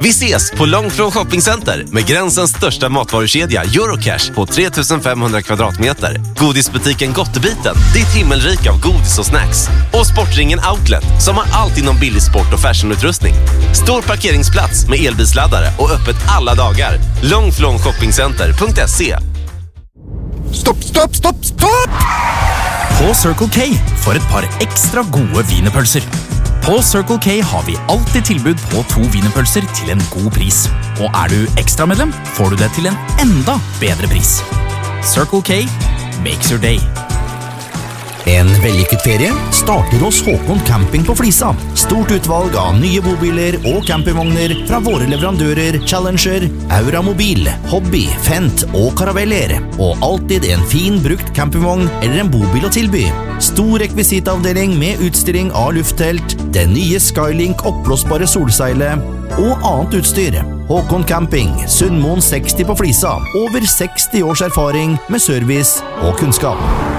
Vi ses på Långflon Shoppingcenter med gränsens största matvarukedja Eurocash på 3500 kvadratmeter. Godisbutiken Gottebiten, ditt himmelrike av godis och snacks. Och Sportringen Outlet som har allt inom billig sport och fashionutrustning. Stor parkeringsplats med elbilsladdare och öppet alla dagar. Långflonshoppingcenter.se. Stopp! På Circle K for et par ekstra gode wienerpølser. På Circle K har vi alltid tilbud på 2 wienerpølser til en god pris. Og du ekstramedlem, får du det til en enda bedre pris. Circle K makes your day. En vellykket ferie starter hos Håkon Camping på Flisa. Stort utvalg av nye bobiler og campingvogner fra våre leverandører Challenger, Auramobil, Hobby, Fent og Caraveller. Og alltid en fin brukt campingvogn eller en bobil å tilby. Stor rekvisitavdeling med utstilling av lufttelt, det nye Skylink oppblåsbare solseilet og annet utstyr. Håkon Camping, Sundmoen 60 på Flisa. Over 60 års erfaring med service og kunnskap.